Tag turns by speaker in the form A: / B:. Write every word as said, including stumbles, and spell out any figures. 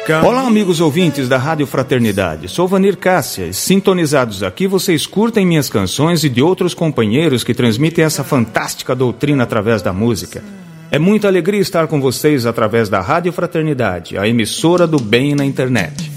A: Olá, amigos ouvintes da Rádio Fraternidade. Sou Vanir Cássia e, sintonizados aqui, vocês curtem minhas canções e de outros companheiros que transmitem essa fantástica doutrina através da música. É muita alegria estar com vocês através da Rádio Fraternidade, a emissora do bem na internet.